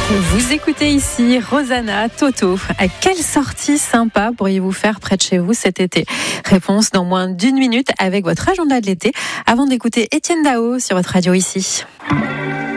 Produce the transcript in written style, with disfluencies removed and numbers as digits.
Vous écoutez ici Rosanna, Toto. Quelle sortie sympa pourriez-vous faire près de chez vous cet été? Réponse dans moins d'1 minute avec votre agenda de l'été, avant d'écouter Étienne Dao sur votre radio ici.